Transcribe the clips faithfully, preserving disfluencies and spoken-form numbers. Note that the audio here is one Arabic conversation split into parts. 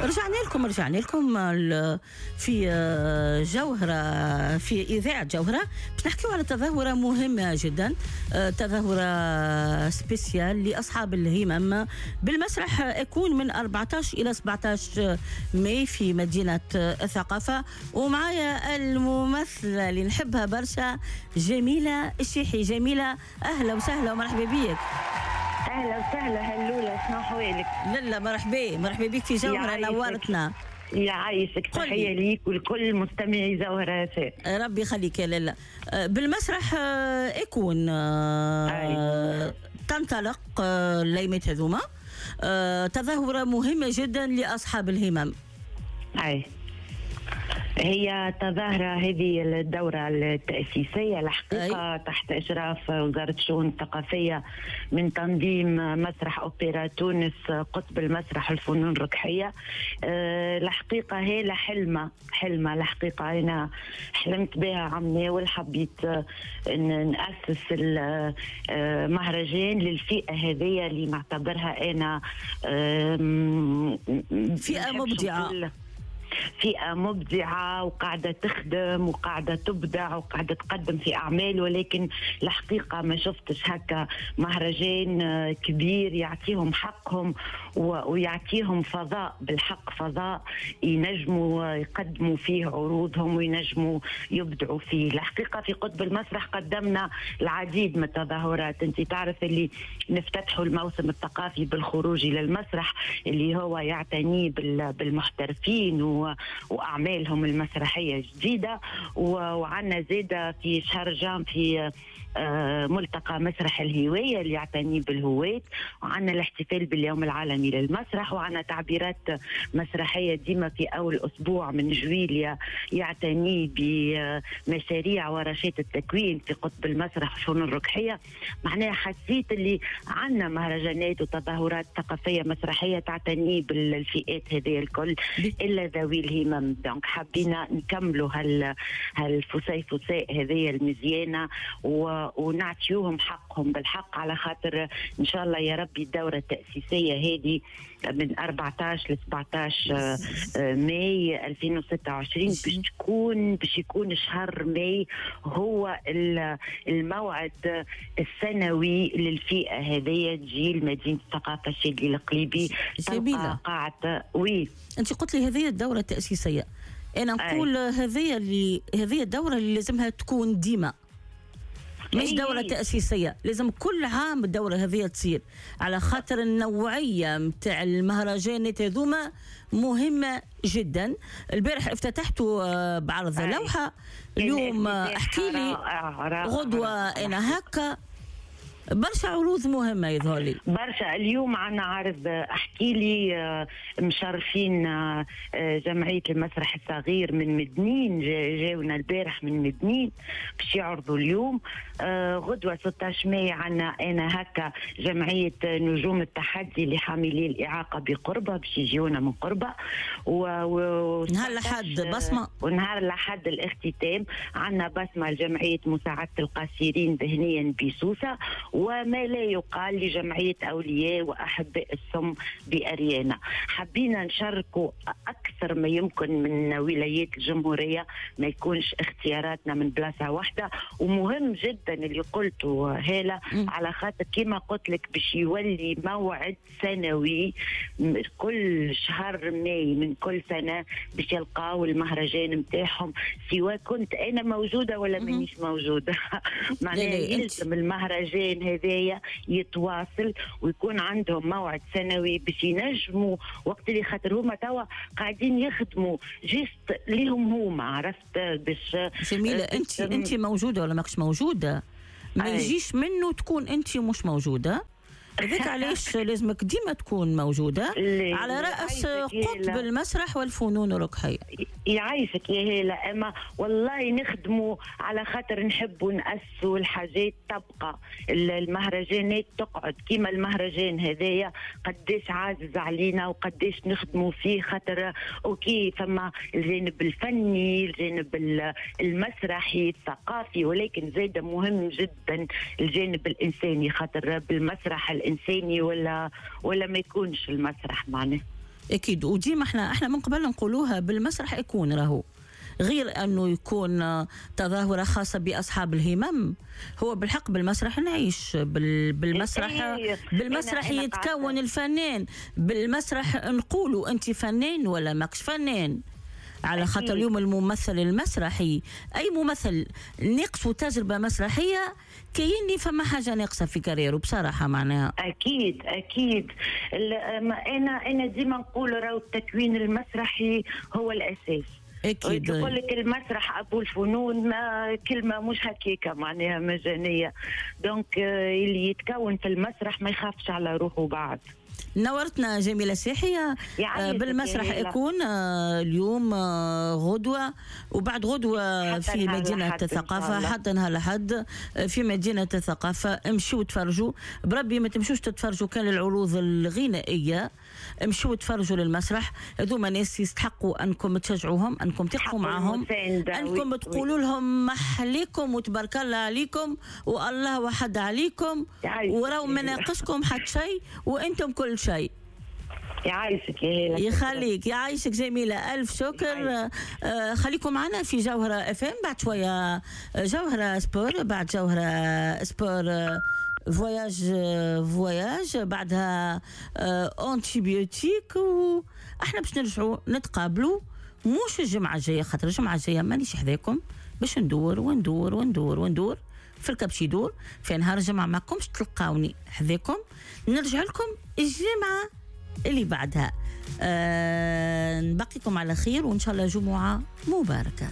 رجعنا لكم رجعنا لكم في جوهرة، في إذاعة جوهرة باش نحكيو على تظاهرة مهمة جدا، تظاهرة سبيسيال لأصحاب الهمم بالمسرح، يكون من أربعة عشر إلى سبعة عشر ماي في مدينة الثقافة. ومعايا الممثلة اللي نحبها برشا، جميلة الشيحي. جميلة أهلا وسهلا ومرحبا بيك. اهلا وسهلا هلوله، شنو احوالك؟ لا لا مرحبا مرحبا بك في جوهرة، نورتنا. يعيشك، تحيه ليك ولكل مستمعي جوهرة. ربي يخليك. لا لا بالمسرح يكون تنطلق الليمات هذوما، تظاهرة مهمة جدا لأصحاب الهمم. اي هي تظاهرة هذه الدورة التأسيسية الحقيقة تحت إشراف وزارة الشؤون الثقافية من تنظيم مسرح أوبرا تونس قطب المسرح والفنون الركحية. أه الحقيقة هي حلمة حلمة الحقيقة أنا حلمت بها عمي، حبيت أن نأسس المهرجان للفئة هذه اللي معتبرها أنا فئة مبدعة، فئة مبدعة وقاعدة تخدم وقاعدة تبدع وقاعدة تقدم في أعمال، ولكن الحقيقة ما شفتش هكا مهرجان كبير يعطيهم حقهم ويعطيهم فضاء، بالحق فضاء ينجموا يقدموا فيه عروضهم وينجموا يبدعوا فيه. الحقيقة في قطب المسرح قدمنا العديد من التظاهرات. انت تعرف اللي نفتتحوا الموسم الثقافي بالخروج إلى المسرح اللي هو يعتني بالمحترفين و وأعمالهم المسرحية جديدة، وعنا زيادة في شهر جان في ملتقى مسرح الهواية اللي يعتني بالهواة، وعنا الاحتفال باليوم العالمي للمسرح، وعنا تعبيرات مسرحية ديما في أول أسبوع من جويليا يعتني بمشاريع ورشات التكوين في قطب المسرح والفنون الركحية. معناها حسيت اللي عنا مهرجانات وتظاهرات ثقافية مسرحية تعتني بالفئات هذه الكل إلا ذوي الهمم. دونك حبينا نكملوا هال هالفسيفساء هذه المزيانة و ونعطيوهم حقهم بالحق، على خاطر إن شاء الله يا ربي الدورة التأسيسية هذه من أربعة عشر ل سبعة عشر ماي ألفين وستة وعشرين باش تكون باش يكون شهر ماي هو الموعد السنوي للفئة هذه تجي لمدينة الثقافة الشادي القليبي. جميلة قاعدة وي أنت قلت لي هذه الدورة التأسيسية، أنا نقول هذه اللي هذه الدورة اللي لازمها تكون ديما، مش دورة تأسيسية، لازم كل عام الدورة هذه تصير، على خاطر النوعية متاع المهرجانات هذوما مهمة جدا. البارح افتتحتوا بعرض لوحة، اليوم احكي لي غدوة أنا هكا برشا عروض مهمة يظهر لي. برشا اليوم عنا عرض احكي لي مشرفين جمعية المسرح الصغير من مدنين، جاونا البارح من مدنين باش يعرضوا اليوم. غدوة ستة عشر ماي عنا انا هكا جمعية نجوم التحدي لحاملي الإعاقة بقربة باش يجيونا من قربة، و نهار الأحد بصمة، ونهار الأحد الاختتام عنا بصمة لجمعية مساعدة القاصرين ذهنيا بسوسة، وما لا يقال لجمعية أولياء وأحباء السم بأريانا. حبينا نشاركوا أكثر ما يمكن من ولايات الجمهورية، ما يكونش اختياراتنا من بلاصة واحدة. ومهم جدا اللي قلته هالة، على خاطر كما قلت لك باش يولي موعد سنوي كل شهر ماي من كل سنة باش يلقاو المهرجان متاعهم، سواء كنت أنا موجودة ولا مانيش موجودة. معناها يلزم المهرجان هذايا يتواصل ويكون عندهم موعد سنوي باش ينجموا وقت اللي خاطر هما توا قاعدين يخدموا جست ليهم هما، عرفت؟ باش جميلة انت انت موجودة ولا ماكش موجودة، ما يجيش منه تكون انت مش موجودة. هذاك علاش لازمك ديما تكون موجودة على رأس قطب المسرح والفنون الركحية. يعيشك يا هيلا، اما والله نخدموا على خاطر نحبوا نأسوا الحاجات تبقى، المهرجانات تقعد كيما المهرجان هذايا قديش عازز علينا وقديش نخدموا فيه، خاطر اوكي فما الجانب الفني الجانب المسرحي الثقافي، ولكن زاده مهم جدا الجانب الانساني، خاطر بالمسرح الانساني ولا ولا ما يكونش المسرح معناه. اكيد. وديما احنا احنا من قبل نقولوها بالمسرح يكون راهو غير انه يكون تظاهره خاصه باصحاب الهمم، هو بالحق بالمسرح نعيش بالمسرح بالمسرح يتكون الفنان، بالمسرح نقولوا انت فنان ولا ماكش فنان، على خاطر اليوم الممثل المسرحي اي ممثل ناقصه تجربه مسرحيه كايني فما حاجه ناقصه في كاريره بصراحه معناها. اكيد اكيد. انا انا ديما نقول راهو التكوين المسرحي هو الاساس. اكيد. يقول لك المسرح ابو الفنون، ما كلمه مش هكيكه معناها مجانيه. دونك اللي يتكون في المسرح ما يخافش على روحه بعد. نورتنا جميلة سيحية. بالمسرح يكون اليوم غدوة وبعد غدوة في مدينة الثقافة حتى نهار الأحد في مدينة الثقافة. امشوا تفرجوا بربي، ما تمشوش تتفرجوا كان العروض الغنائية، امشوا تفرجوا للمسرح. هذوما ناس يستحقوا انكم تشجعوهم، انكم تقفوا معهم، انكم تقولوا لهم محليكم وتبارك الله عليكم والله وحد عليكم وراو ما ناقصكم حتى شيء وانتم كل شيء. يعيشك يخليك يعيشك جميلة، ألف شكر. آه خليكم معنا في جوهرة اف ام، بعد شوية جوهرة سبور، بعد جوهرة سبور فواياج فواياج بعدها انتيبيوتيك، واحنا باش نرجعوا نتقابلوا مش الجمعه الجايه، خاطر الجمعه الجايه مانيش حذاكم باش ندور وندور وندور وندور في الكبش يدور في نهار الجمعه، ماكمش تلقاوني حذاكم، نرجع لكم الجمعه اللي بعدها. أه نبقيكم على خير وان شاء الله جمعه مباركه.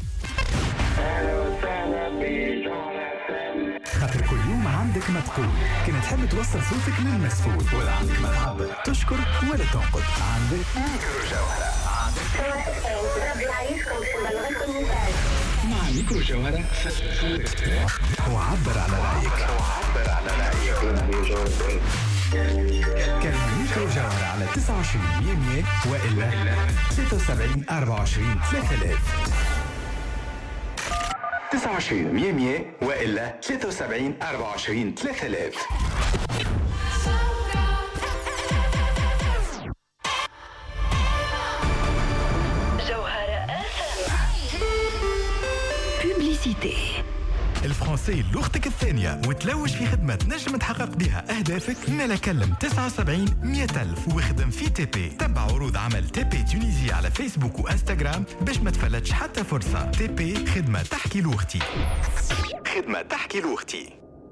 خاطر كل يوم عندك ما تقول، كنا تحب توصل صوتك للمسؤول ولا عندك ما تعبر، تشكر ولا تنقد، عندك ميكرو جوهرة. مع ميكرو جوهرة وعبر على رأيك. وعبر على رأيك. كلمة ميكرو جوهرة على تسعة وعشرين مية مية وإلا ستة وسبعين أربعة وعشرين ثلاثة آلاف. تسعة وعشرين مية مية وإلا ثلاثة وسبعين أربعة وعشرين ثلاثة آلاف. جوهرة بوبليسيتي. الفرنسي لغتك الثانية وتلوج في خدمة تنجم تحقق بها أهدافك. نالا كلم تسعة وسبعين مئة ألف وخدم في تي بي. تبع عروض عمل تي بي تونيزي على فيسبوك وإنستغرام باش ما تفلتش حتى فرصة. تي بي خدمة تحكي لغتي. خدمة تحكي لغتي.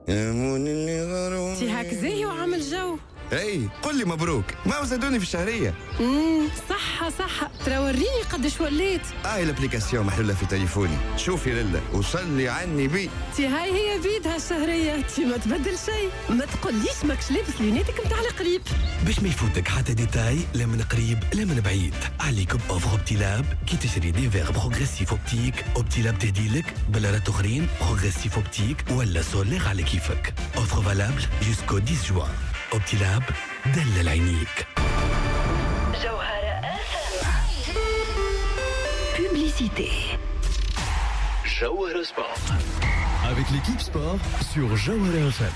تي هاك زاهي وعامل جو. اي قل لي مبروك، ما زادوني في الشهريه. امم صح صح، ترى وريني قداش وليت. هاي الابليكاسيون محلوله في تليفوني، شوفي لله وصلي عني بي. تي هاي هي بيدها الشهريه، تي ما تبدل شيء. ما تقوليش ماكش لابس لونيتك نتاع القريب باش ما يفوتك حتى ديتاي، لا من قريب لا من بعيد. عليكم اوفر اوبتي لاب كي تشري دي فيغ بروغريسيف اوبتيك. اوبتي لاب تهديلك بلارات اخرين بروغريسيف اوبتيك ولا سولير على كيفك. اوفر فالابل جوسكو عشرة جوان. اوبتي لاب دلل عينيك. جوهرة بوبليسيتي. Jawahara Sport. Avec l'équipe sport sur Jawahara اف ام.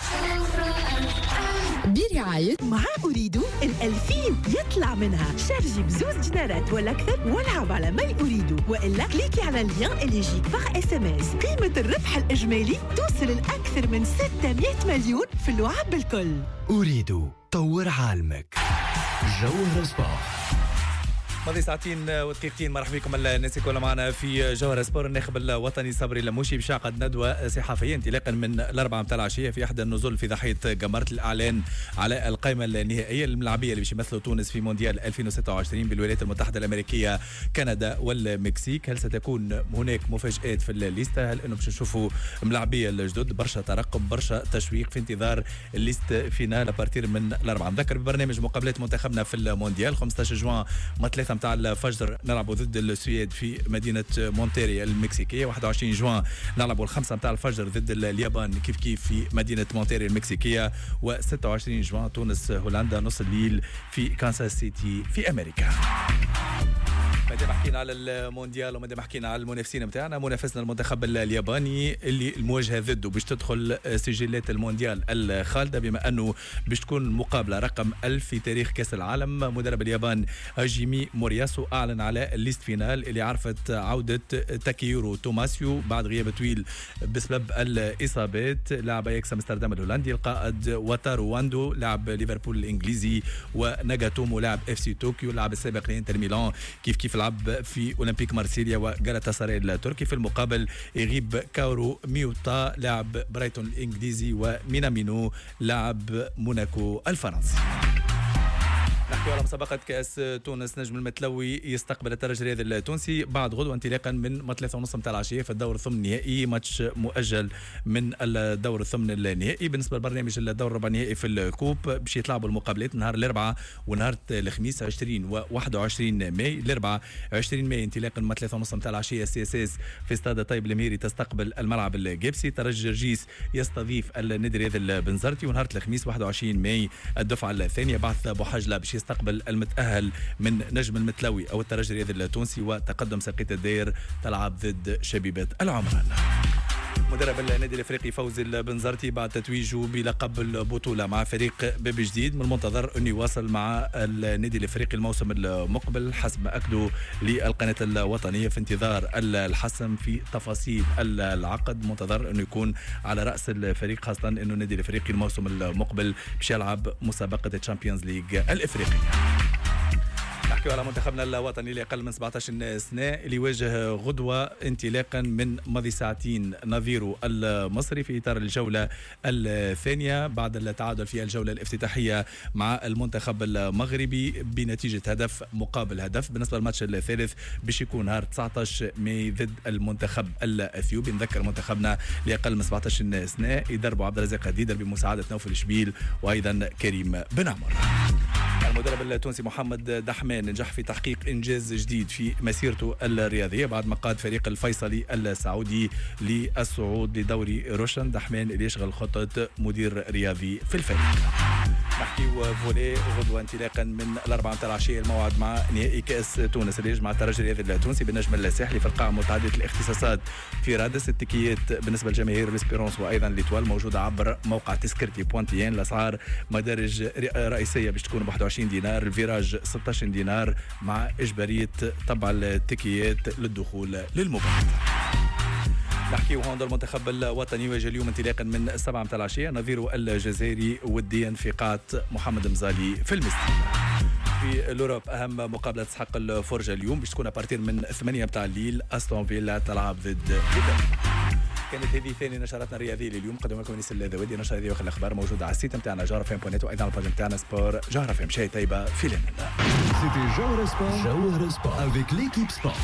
برعاية مع أريدو الألفين يطلع منها. شارجي بزوز دينارات ولا أكثر والعب على ماي أريدو، وإلا كليكي على اللين اللي يجيك باغ اس ام اس. قيمة الربح الإجمالي توصل لأكثر من ستمائة مليون في اللعب بالكل. أريدو طور عالمك. جوهرة سبورت. ماضي ساعتين ودقيقتين. مرحبا بكم الناس الكل معنا في جوهرة سبور. الناخب الوطني صبري الموشي باش يعقد ندوه صحفيه انطلاقا من الاربعه متاع العشيه في احدى النزول في ضحيه جمره الاعلان على القائمه النهائيه للملاعبيه اللي باش يمثلوا تونس في مونديال ألفين وستة وعشرين بالولايات المتحده الامريكيه، كندا والمكسيك. هل ستكون هناك مفاجات في الليسته؟ هل انه باش نشوفوا ملاعبيه الجدد؟ برشا ترقب، برشا تشويق في انتظار الليست فينال ابارتير من الاربعه. نذكر ببرنامج مقابلات منتخبنا في المونديال خمسطاش جوان ما ثلاثة متاع الفجر نلعبوا ضد السويد في مدينه مونتيري المكسيكيه، واحد وعشرين جوان نلعبوا الخمسة متاع الفجر ضد اليابان كيف كيف في مدينه مونتيري المكسيكيه، وستة وعشرين جوان تونس هولندا نص الليل في كانساس سيتي في امريكا. مادام حكينا على المونديال ومادام حكينا على المنافسين نتاعنا، منافسنا المنتخب الياباني اللي المواجهه ضده باش تدخل سجلات المونديال الخالده، بما انه باش تكون المقابله رقم ألف في تاريخ كاس العالم. مدرب اليابان هاجيمي مورياسو اعلن على الليست فينال اللي عرفت عوده تاكيورو توماسيو بعد غياب طويل بسبب الاصابات. لاعب اياكس امستردام الهولندي، القائد واتارو واندو لاعب ليفربول الانجليزي، وناغاتومو لاعب اف سي طوكيو، اللاعب السابق لانتر ميلان كيف كيف لعب في اولمبيك مارسيليا وغالاتا سراي التركي. في المقابل يغيب كاورو ميوتا لاعب برايتون الانجليزي، ومينامينو لاعب موناكو الفرنسي. نحكي على مسابقة كأس تونس. نجم المتلوي يستقبل الترجي الرياضي التونسي بعد غدوة انطلاقا من ثلاثة ونص متاع العشية في الدور الثمن النهائي، ماتش مؤجل من الدور الثمن النهائي. بالنسبة لبرنامج الدور الربع النهائي في الكوب باش يتلعبوا المقابلات نهار الأربعاء ونهار الخميس عشرين و واحد وعشرين ماي. الأربعاء عشرين ماي انطلاقا من ثلاثة ونص متاع العشية سي اس اس في استاد طيب المهيري تستقبل الملعب الجيبسي. ترجي جرجيس يستضيف النادي الرياضي البنزرتي. ونهار الخميس واحد وعشرين ماي الدفعة الثانية بعث بوحجلة باش يستقبل المتأهل من نجم المتلوي أو الترجي الرياضي التونسي، وتقدم ساقية الدير تلعب ضد شبيبة العمران. مدرب النادي الافريقي فوزي البنزرتي بعد تتويجه بلقب البطوله مع فريق باب جديد، من المنتظر انه يواصل مع النادي الافريقي الموسم المقبل حسب ما اكدوا للقناه الوطنيه في انتظار الحسم في تفاصيل العقد. منتظر انه يكون على راس الفريق، خاصه انه النادي الافريقي الموسم المقبل باش يلعب مسابقه الشامبيونز ليج الافريقيه. نحكي على منتخبنا الوطني اللي أقل من سبعة عشر سنة اللي يواجه غدوة انطلاقا من ماضي ساعتين نظيره المصري في إطار الجولة الثانية بعد التعادل في الجولة الافتتاحية مع المنتخب المغربي بنتيجة هدف مقابل هدف. بالنسبة للماتش الثالث باش يكون نهار تسعة عشر ماي ضد المنتخب الأثيوبي. نذكر منتخبنا لأقل من سبعة عشر سنة يدربوا عبد الرزاق ديدر بمساعدة نوفل شبيل وأيضا كريم بن عمر. المدرب التونسي محمد دحمان نجح في تحقيق إنجاز جديد في مسيرته الرياضية بعد ما قاد فريق الفيصلي السعودي للصعود لدوري روشن. دحمان اللي يشغل خطة مدير رياضي في الفريق. نحكي فولي غدوة انطلاقا من الأربعة متاع العشية الموعد مع نهائي كأس تونس اللي يجمع الترجي الرياضي التونسي بالنجم الساحلي في القاعة متعددة الاختصاصات في رادس. التكيات بالنسبة لجماهير الاسبيرونس وأيضا ليتوال موجودة عبر موقع تذكرتي بوانتيان. الأسعار مدارج رئيسية باش تكون ب واحد وعشرين دينار، الفيراج ستة عشر دينار مع إجبارية طبع التكيات للدخول للمباراة. نحكي هون المنتخب الوطني يواجه اليوم انطلاقا من السبعة متاع العشية نظيره الجزائري وديا في قاعة محمد مزالي في المستر. في الأوروب أهم مقابلة تسحق الفرجة اليوم باش تكون أبارتير من ثمانية متاع الليل أستون فيلا تلعب ضد ليفربول. كانت هذه ثاني نشراتنا الرياضية لليوم. قدم لكم انيس الذوادي. نشر هذه واخر الأخبار موجودة على السيت نتاعنا جوهر اف ام دوت نت وأيضا على الباج نتاعنا سبور جوهر اف ام. شاي طيبة في لمن. C'était Jawhara Sport. Jawhara Sport avec l'équipe sport.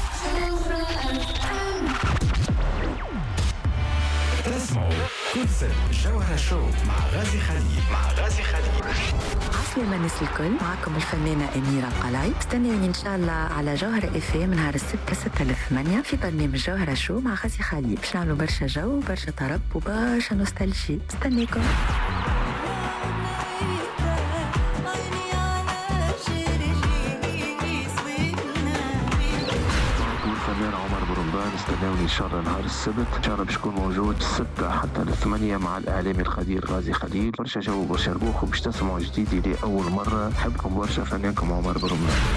تسمعوا كونسيبت جوهرة شو مع غازي خليل مع غازي خليل. عسلامة الناس الكل، معكم الفنانة أميرة القلعي. استنوني إن شاء الله على جوهرة اف ام نهار السبت ستة لثمانية في برنامج جوهرة شو مع غازي خليل. باش نعملوا برشا جو برشا طرب وبرشا نوستالجي. استنيكم. استنوني ان شاء الله نهار السبت ان شاء الله باش نكون موجود ستة حتى لثمانية مع الاعلامي القدير غازي خليل. برشا جو برشا ربوخ وباش تسمعوا جديد لي اول مره. نحبكم برشا، فنانكم عمر برمضان.